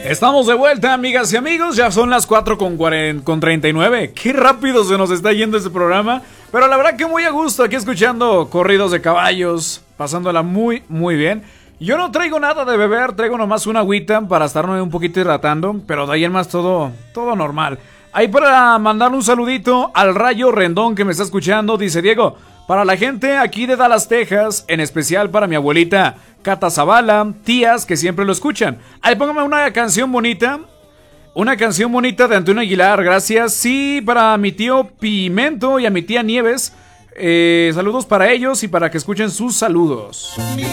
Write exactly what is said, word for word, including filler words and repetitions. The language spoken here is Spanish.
Estamos de vuelta, amigas y amigos. Ya son las cuatro con treinta y nueve. Qué rápido se nos está yendo este programa. Pero la verdad que muy a gusto aquí escuchando corridos de caballos, pasándola muy, muy bien. Yo no traigo nada de beber, traigo nomás una agüita para estarme un poquito hidratando. Pero de ahí en más todo, todo normal. Ahí para mandar un saludito al Rayo Rendón que me está escuchando. Dice Diego, para la gente aquí de Dallas, Texas, en especial para mi abuelita Cata Zavala, tías que siempre lo escuchan. Ahí póngame una canción bonita. Una canción bonita de Antonio Aguilar, gracias. Sí, para mi tío Pimento y a mi tía Nieves. Eh, saludos para ellos y para que escuchen sus saludos.